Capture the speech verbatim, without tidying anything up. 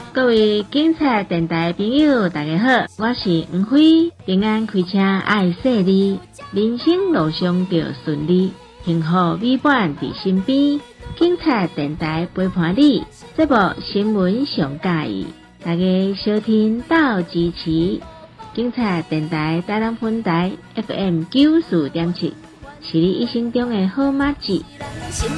各位警察电台朋友，大家好，我是黄辉。平安开车爱细腻，人生路上就顺利，幸福美满在身边。警察电台陪伴你，这部新闻上介意，大家收听到支持。警察电台台南分台 F M 九四点七，是你一生中的好马子。